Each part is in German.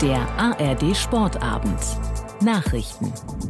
Der ARD Sportabend. Nachrichten.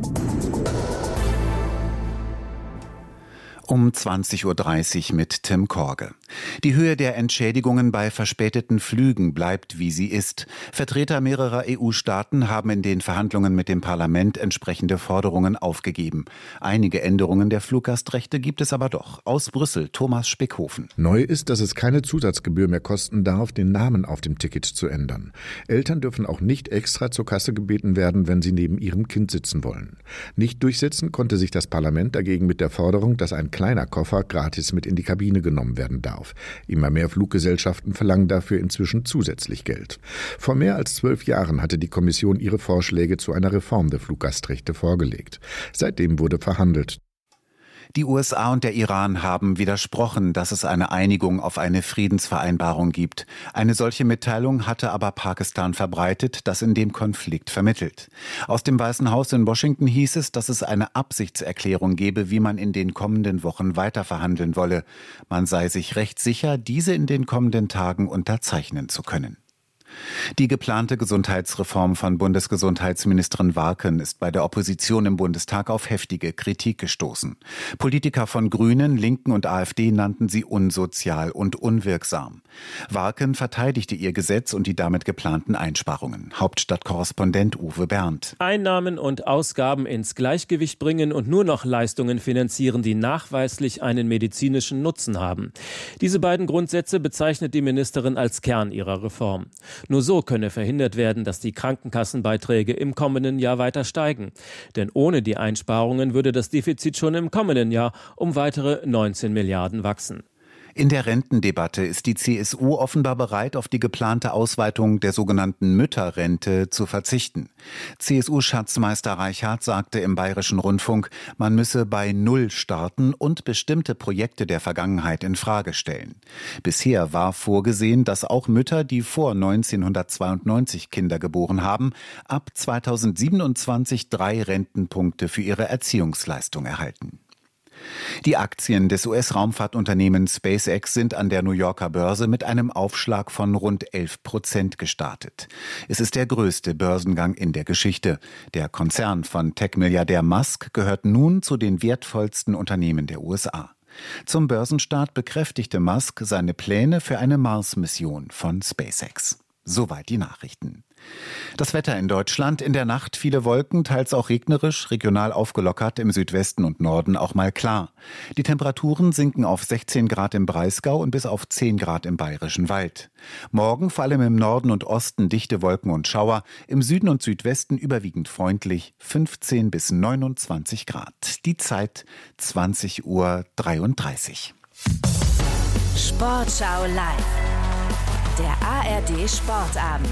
Um 20.30 Uhr mit Tim Korge. Die Höhe der Entschädigungen bei verspäteten Flügen bleibt, wie sie ist. Vertreter mehrerer EU-Staaten haben in den Verhandlungen mit dem Parlament entsprechende Forderungen aufgegeben. Einige Änderungen der Fluggastrechte gibt es aber doch. Aus Brüssel, Thomas Spickhofen. Neu ist, dass es keine Zusatzgebühr mehr kosten darf, den Namen auf dem Ticket zu ändern. Eltern dürfen auch nicht extra zur Kasse gebeten werden, wenn sie neben ihrem Kind sitzen wollen. Nicht durchsetzen konnte sich das Parlament dagegen mit der Forderung, dass ein kleiner Koffer gratis mit in die Kabine genommen werden darf. Immer mehr Fluggesellschaften verlangen dafür inzwischen zusätzlich Geld. Vor mehr als 12 Jahren hatte die Kommission ihre Vorschläge zu einer Reform der Fluggastrechte vorgelegt. Seitdem wurde verhandelt. Die USA und der Iran haben widersprochen, dass es eine Einigung auf eine Friedensvereinbarung gibt. Eine solche Mitteilung hatte aber Pakistan verbreitet, das in dem Konflikt vermittelt. Aus dem Weißen Haus in Washington hieß es, dass es eine Absichtserklärung gebe, wie man in den kommenden Wochen weiter verhandeln wolle. Man sei sich recht sicher, diese in den kommenden Tagen unterzeichnen zu können. Die geplante Gesundheitsreform von Bundesgesundheitsministerin Warken ist bei der Opposition im Bundestag auf heftige Kritik gestoßen. Politiker von Grünen, Linken und AfD nannten sie unsozial und unwirksam. Warken verteidigte ihr Gesetz und die damit geplanten Einsparungen. Hauptstadtkorrespondent Uwe Berndt. Einnahmen und Ausgaben ins Gleichgewicht bringen und nur noch Leistungen finanzieren, die nachweislich einen medizinischen Nutzen haben. Diese beiden Grundsätze bezeichnet die Ministerin als Kern ihrer Reform. Nur so könne verhindert werden, dass die Krankenkassenbeiträge im kommenden Jahr weiter steigen. Denn ohne die Einsparungen würde das Defizit schon im kommenden Jahr um weitere 19 Milliarden wachsen. In der Rentendebatte ist die CSU offenbar bereit, auf die geplante Ausweitung der sogenannten Mütterrente zu verzichten. CSU-Schatzmeister Reichhardt sagte im Bayerischen Rundfunk, man müsse bei Null starten und bestimmte Projekte der Vergangenheit in Frage stellen. Bisher war vorgesehen, dass auch Mütter, die vor 1992 Kinder geboren haben, ab 2027 3 Rentenpunkte für ihre Erziehungsleistung erhalten. Die Aktien des US-Raumfahrtunternehmens SpaceX sind an der New Yorker Börse mit einem Aufschlag von rund 11% gestartet. Es ist der größte Börsengang in der Geschichte. Der Konzern von Tech-Milliardär Musk gehört nun zu den wertvollsten Unternehmen der USA. Zum Börsenstart bekräftigte Musk seine Pläne für eine Mars-Mission von SpaceX. Soweit die Nachrichten. Das Wetter in Deutschland: in der Nacht viele Wolken, teils auch regnerisch, regional aufgelockert, im Südwesten und Norden auch mal klar. Die Temperaturen sinken auf 16 Grad im Breisgau und bis auf 10 Grad im Bayerischen Wald. Morgen vor allem im Norden und Osten dichte Wolken und Schauer, im Süden und Südwesten überwiegend freundlich, 15 bis 29 Grad. Die Zeit 20.33 Uhr. Sportschau live. Der ARD Sportabend.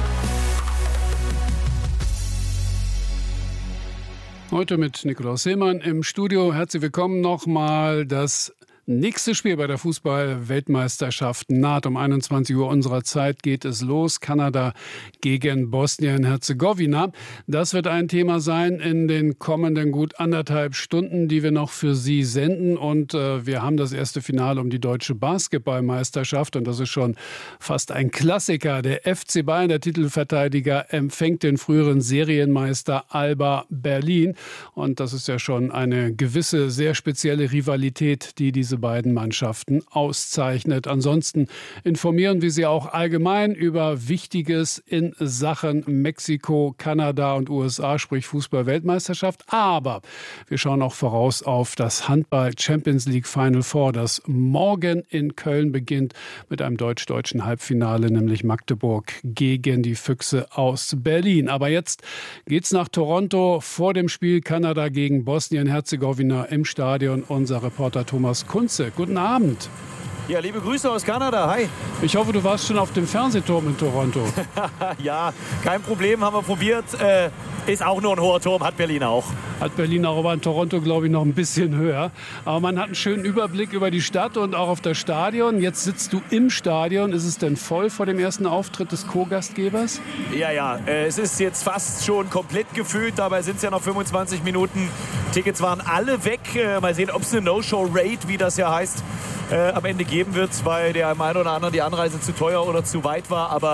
Heute mit Nikolaus Seemann im Studio. Herzlich willkommen nochmal. Das nächste Spiel bei der Fußball-Weltmeisterschaft naht. Um 21 Uhr unserer Zeit geht es los. Kanada gegen Bosnien-Herzegowina. Das wird ein Thema sein in den kommenden gut 1,5 Stunden, die wir noch für Sie senden. Und wir haben das erste Finale um die deutsche Basketballmeisterschaft. Und das ist schon fast ein Klassiker. Der FC Bayern, der Titelverteidiger, empfängt den früheren Serienmeister Alba Berlin. Und das ist ja schon eine gewisse, sehr spezielle Rivalität, die diese beiden Mannschaften auszeichnet. Ansonsten informieren wir Sie auch allgemein über Wichtiges in Sachen Mexiko, Kanada und USA, sprich Fußball-Weltmeisterschaft. Aber wir schauen auch voraus auf das Handball-Champions League Final Four, das morgen in Köln beginnt mit einem deutsch-deutschen Halbfinale, nämlich Magdeburg gegen die Füchse aus Berlin. Aber jetzt geht's nach Toronto vor dem Spiel Kanada gegen Bosnien-Herzegowina im Stadion. Unser Reporter Thomas Kunze. Guten Abend. Ja, liebe Grüße aus Kanada. Hi. Ich hoffe, du warst schon auf dem Fernsehturm in Toronto. Ja, kein Problem, haben wir probiert. Ist auch nur ein hoher Turm, hat Berlin auch. Hat Berlin auch, aber in Toronto, glaube ich, noch ein bisschen höher. Aber man hat einen schönen Überblick über die Stadt und auch auf das Stadion. Jetzt sitzt du im Stadion. Ist es denn voll vor dem ersten Auftritt des Co-Gastgebers? Ja, es ist jetzt fast schon komplett gefüllt. Dabei sind es ja noch 25 Minuten. Tickets waren alle weg. Mal sehen, ob es eine No-Show-Rate, wie das ja heißt, am Ende geben wird, weil der einen oder anderen die Anreise zu teuer oder zu weit war. Aber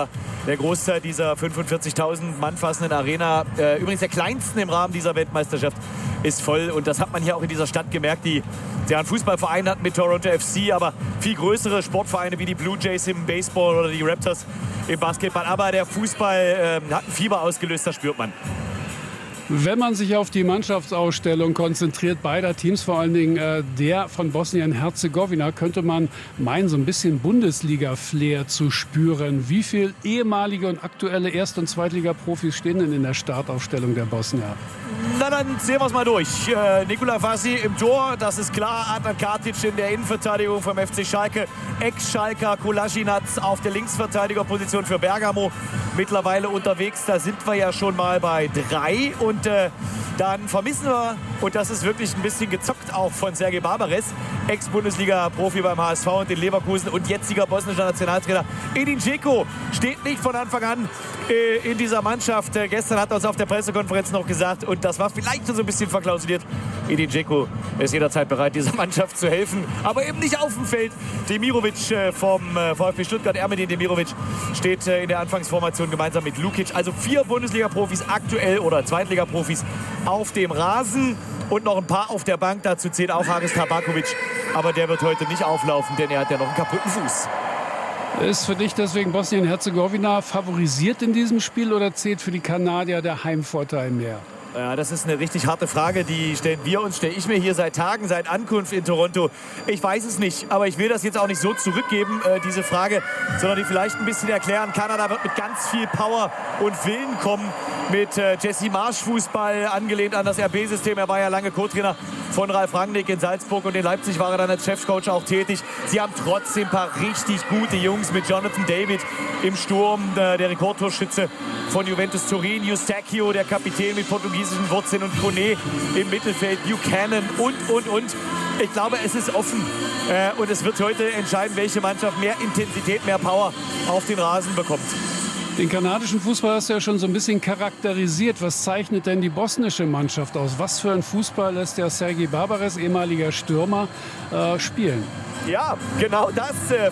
Der Großteil dieser 45.000 Mann fassenden Arena, übrigens der kleinsten im Rahmen dieser Weltmeisterschaft, ist voll. Und das hat man hier auch in dieser Stadt gemerkt, die einen Fußballverein hat mit Toronto FC, aber viel größere Sportvereine wie die Blue Jays im Baseball oder die Raptors im Basketball. Aber der Fußball hat ein Fieber ausgelöst, das spürt man. Wenn man sich auf die Mannschaftsausstellung konzentriert, beider Teams, vor allen Dingen der von Bosnien-Herzegowina, könnte man meinen, so ein bisschen Bundesliga-Flair zu spüren. Wie viele ehemalige und aktuelle Erst- und Zweitliga-Profis stehen denn in der Startaufstellung der Bosnier? Na, dann sehen wir es mal durch. Nikola Fassi im Tor, das ist klar. Adnan Katic in der Innenverteidigung vom FC Schalke. Ex-Schalker Kolasinac auf der Linksverteidigerposition für Bergamo. Mittlerweile unterwegs, da sind wir ja schon mal bei 3. Und dann vermissen wir, und das ist wirklich ein bisschen gezockt auch von Sergej Barbares, Ex-Bundesliga-Profi beim HSV und den Leverkusen und jetziger bosnischer Nationaltrainer. Edin Dzeko steht nicht von Anfang an in dieser Mannschaft. Gestern hat er uns auf der Pressekonferenz noch gesagt, und das war vielleicht so ein bisschen verklausuliert, Edin Dzeko ist jederzeit bereit, dieser Mannschaft zu helfen, aber eben nicht auf dem Feld. Demirovic vom VfB Stuttgart, Ermedin Demirovic, steht in der Anfangsformation gemeinsam mit Lukic. Also 4 Bundesliga-Profis aktuell oder Zweitliga-Profis auf dem Rasen und noch ein paar auf der Bank. Dazu zählt auch Haris Tabakovic, aber der wird heute nicht auflaufen, denn er hat ja noch einen kaputten Fuß. Ist für dich deswegen Bosnien-Herzegowina favorisiert in diesem Spiel oder zählt für die Kanadier der Heimvorteil mehr? Ja, das ist eine richtig harte Frage, die stelle ich mir hier seit Tagen, seit Ankunft in Toronto. Ich weiß es nicht, aber ich will das jetzt auch nicht so zurückgeben, diese Frage, sondern die vielleicht ein bisschen erklären. Kanada wird mit ganz viel Power und Willen kommen, mit Jesse Marsch Fußball, angelehnt an das RB-System. Er war ja lange Co-Trainer von Ralf Rangnick in Salzburg und in Leipzig war er dann als Chefcoach auch tätig. Sie haben trotzdem ein paar richtig gute Jungs mit Jonathan David im Sturm, der Rekordtorschütze von Juventus Turin, Eustachio, der Kapitän mit portugiesischen Wurzeln, und Kone im Mittelfeld, Buchanan und. Ich glaube, es ist offen und es wird heute entscheiden, welche Mannschaft mehr Intensität, mehr Power auf den Rasen bekommt. Den kanadischen Fußball hast du ja schon so ein bisschen charakterisiert. Was zeichnet denn die bosnische Mannschaft aus? Was für ein Fußball lässt der Sergej Barbares, ehemaliger Stürmer, spielen? Ja, genau das.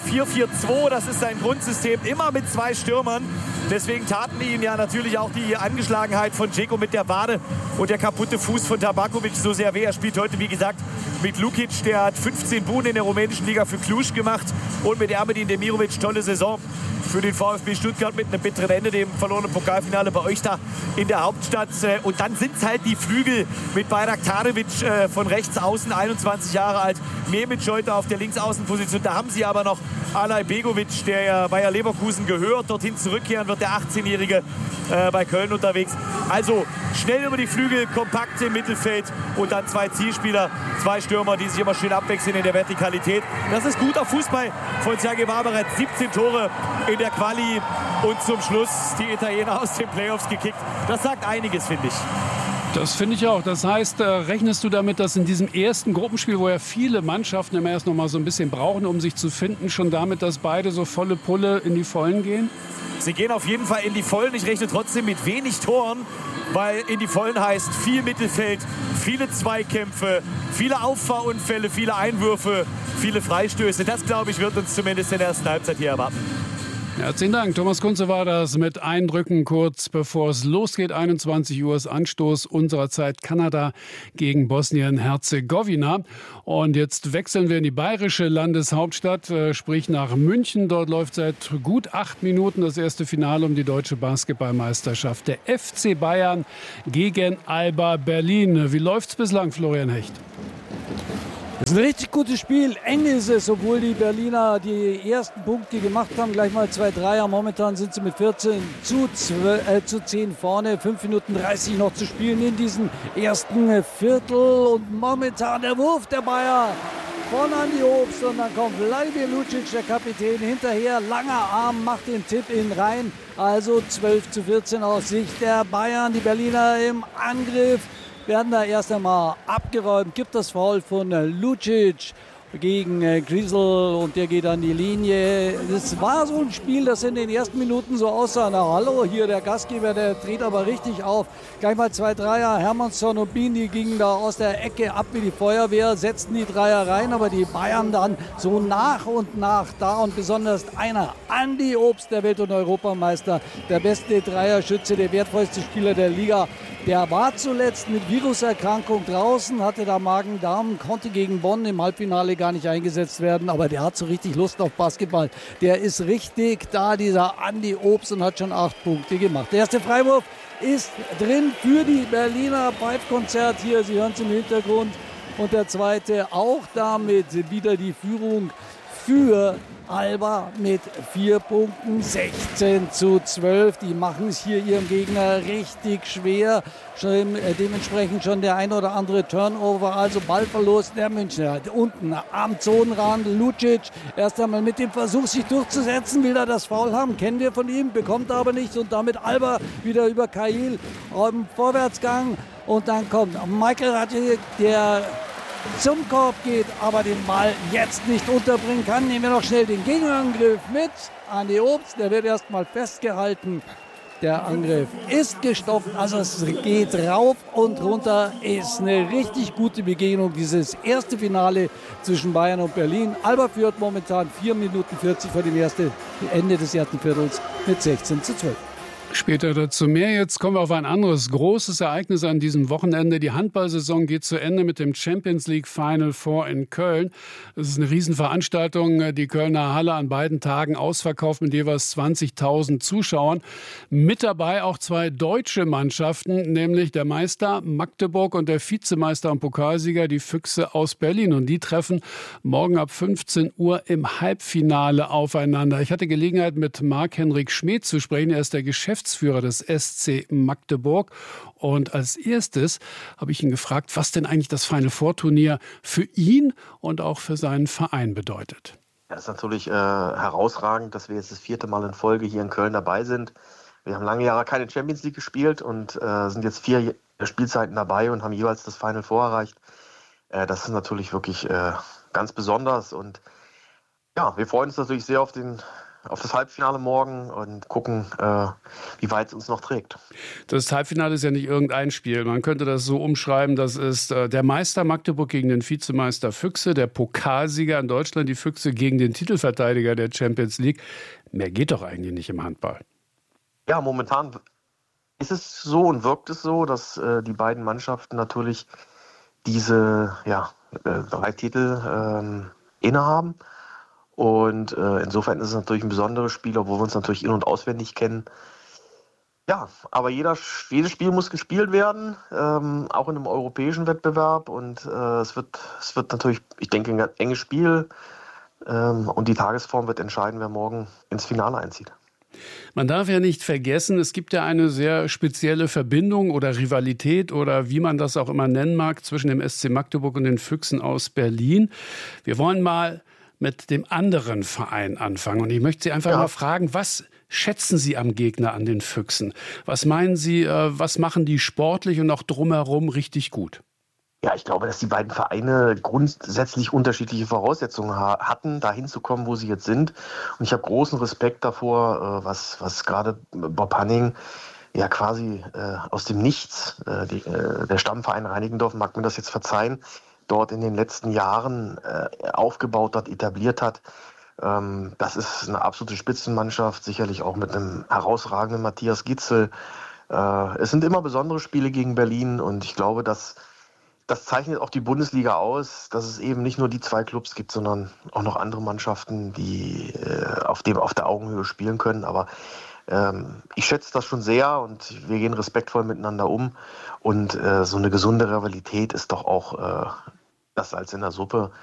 4-4-2, das ist sein Grundsystem. Immer mit 2 Stürmern. Deswegen taten ihn ja natürlich auch die Angeschlagenheit von Dzeko mit der Wade und der kaputte Fuß von Tabakovic so sehr weh. Er spielt heute, wie gesagt, mit Lukic. Der hat 15 Buden in der rumänischen Liga für Cluj gemacht. Und mit Ermedin Demirovic, tolle Saison für den VfB Stuttgart mit einem bitteren Ende, dem verlorenen Pokalfinale bei euch da in der Hauptstadt. Und dann sind es halt die Flügel mit Bajrak Tadevic von rechts außen, 21 Jahre alt, Memic heute auf der Linksaußenposition. Da haben sie aber noch Alay Begovic, der ja Bayer Leverkusen gehört, dorthin zurückkehren wird, der 18-Jährige bei Köln unterwegs. Also schnell über die Flügel, kompakt im Mittelfeld und dann 2 Zielspieler, 2 Stürmer, die sich immer schön abwechseln in der Vertikalität. Das ist guter Fußball von Sergej Barbares. 17 Tore in der Quali und zum Schluss die Italiener aus den Playoffs gekickt. Das sagt einiges, finde ich. Das finde ich auch. Das heißt, rechnest du damit, dass in diesem ersten Gruppenspiel, wo ja viele Mannschaften immer erst noch mal so ein bisschen brauchen, um sich zu finden, schon damit, dass beide so volle Pulle in die Vollen gehen? Sie gehen auf jeden Fall in die Vollen. Ich rechne trotzdem mit wenig Toren, weil in die Vollen heißt viel Mittelfeld, viele Zweikämpfe, viele Auffahrunfälle, viele Einwürfe, viele Freistöße. Das, glaube ich, wird uns zumindest in der ersten Halbzeit hier erwarten. Herzlichen Dank. Thomas Kunze war das mit Eindrücken kurz bevor es losgeht. 21 Uhr ist Anstoß unserer Zeit, Kanada gegen Bosnien-Herzegowina. Und jetzt wechseln wir in die bayerische Landeshauptstadt, sprich nach München. Dort läuft seit gut 8 Minuten das erste Finale um die deutsche Basketballmeisterschaft. Der FC Bayern gegen Alba Berlin. Wie läuft's bislang, Florian Hecht? Das ist ein richtig gutes Spiel. Eng ist es, obwohl die Berliner die ersten Punkte gemacht haben. Gleich mal 2 Dreier. Momentan sind sie mit 14:10 vorne. 5 Minuten 30 noch zu spielen in diesem ersten Viertel. Und momentan der Wurf der Bayer von Andi Obst. Und dann kommt Vladimir Lucic, der Kapitän, hinterher. Langer Arm macht den Tipp in rein. Also 12:14 aus Sicht der Bayern. Die Berliner im Angriff werden da erst einmal abgeräumt, gibt das Foul von Lucic gegen Griesel und der geht an die Linie. Das war so ein Spiel, das in den ersten Minuten so aussah, na hallo, hier der Gastgeber, der dreht aber richtig auf. Gleich mal 2 Dreier, Hermannsson und Bien, die gingen da aus der Ecke ab wie die Feuerwehr, setzten die Dreier rein, aber die Bayern dann so nach und nach da und besonders einer, Andi Obst, der Welt- und Europameister, der beste Dreierschütze, der wertvollste Spieler der Liga. Der war zuletzt mit Viruserkrankung draußen, hatte da Magen-Darm, konnte gegen Bonn im Halbfinale gar nicht eingesetzt werden, aber der hat so richtig Lust auf Basketball. Der ist richtig da, dieser Andi Obst, und hat schon 8 Punkte gemacht. Der erste Freiwurf ist drin für die Berliner, Pfeifkonzert hier, Sie hören es im Hintergrund. Und der zweite auch damit wieder die Führung für Alba mit 4 Punkten, 16:12. Die machen es hier ihrem Gegner richtig schwer. Dementsprechend schon der ein oder andere Turnover, also Ballverlust der Münchner. Unten am Zonenrand Lucic erst einmal mit dem Versuch, sich durchzusetzen, will er das Foul haben, kennen wir von ihm, bekommt er aber nicht. Und damit Alba wieder über Cahill im Vorwärtsgang. Und dann kommt Michael Radjic, der zum Korb geht, aber den Ball jetzt nicht unterbringen kann. Nehmen wir noch schnell den Gegenangriff mit. Andi Obst, der wird erstmal festgehalten. Der Angriff ist gestoppt, also es geht rauf und runter. Ist eine richtig gute Begegnung, dieses erste Finale zwischen Bayern und Berlin. Alba führt momentan 4 Minuten 40 vor dem Ende des ersten Viertels mit 16:12. Später dazu mehr. Jetzt kommen wir auf ein anderes großes Ereignis an diesem Wochenende. Die Handballsaison geht zu Ende mit dem Champions League Final Four in Köln. Das ist eine Riesenveranstaltung. Die Kölner Halle an beiden Tagen ausverkauft mit jeweils 20.000 Zuschauern. Mit dabei auch 2 deutsche Mannschaften, nämlich der Meister Magdeburg und der Vizemeister und Pokalsieger, die Füchse aus Berlin. Und die treffen morgen ab 15 Uhr im Halbfinale aufeinander. Ich hatte Gelegenheit, mit Marc-Henrik Schmed zu sprechen. Er ist der Geschäftsführer des SC Magdeburg. Und als erstes habe ich ihn gefragt, was denn eigentlich das Final Four Turnier für ihn und auch für seinen Verein bedeutet. Ja, es ist natürlich herausragend, dass wir jetzt das 4. Mal in Folge hier in Köln dabei sind. Wir haben lange Jahre keine Champions League gespielt und sind jetzt 4 Spielzeiten dabei und haben jeweils das Final Four erreicht. Das ist natürlich wirklich ganz besonders. Und ja, wir freuen uns natürlich sehr auf das Halbfinale morgen und gucken, wie weit es uns noch trägt. Das Halbfinale ist ja nicht irgendein Spiel. Man könnte das so umschreiben, das ist der Meister Magdeburg gegen den Vizemeister Füchse, der Pokalsieger in Deutschland, die Füchse gegen den Titelverteidiger der Champions League. Mehr geht doch eigentlich nicht im Handball. Ja, momentan ist es so und wirkt es so, dass die beiden Mannschaften natürlich diese 3 Titel innehaben. Und insofern ist es natürlich ein besonderes Spiel, obwohl wir uns natürlich in- und auswendig kennen. Ja, aber jedes Spiel muss gespielt werden, auch in einem europäischen Wettbewerb. Und es wird natürlich, ich denke, ein enges Spiel. Und die Tagesform wird entscheiden, wer morgen ins Finale einzieht. Man darf ja nicht vergessen, es gibt ja eine sehr spezielle Verbindung oder Rivalität oder wie man das auch immer nennen mag, zwischen dem SC Magdeburg und den Füchsen aus Berlin. Wir wollen mal mit dem anderen Verein anfangen. Und ich möchte Sie einfach mal fragen, was schätzen Sie am Gegner, an den Füchsen? Was meinen Sie, was machen die sportlich und auch drumherum richtig gut? Ja, ich glaube, dass die beiden Vereine grundsätzlich unterschiedliche Voraussetzungen hatten, da hinzukommen, wo sie jetzt sind. Und ich habe großen Respekt davor, was gerade Bob Hanning ja quasi aus dem Nichts, der Stammverein Reinickendorf, mag mir das jetzt verzeihen, dort in den letzten Jahren aufgebaut hat, etabliert hat. Das ist eine absolute Spitzenmannschaft, sicherlich auch mit einem herausragenden Matthias Gitzel. Es sind immer besondere Spiele gegen Berlin und ich glaube, das zeichnet auch die Bundesliga aus, dass es eben nicht nur die 2 Clubs gibt, sondern auch noch andere Mannschaften, die auf der Augenhöhe spielen können. Aber ich schätze das schon sehr und wir gehen respektvoll miteinander um. Und so eine gesunde Rivalität ist doch auch das Salz in der Suppe.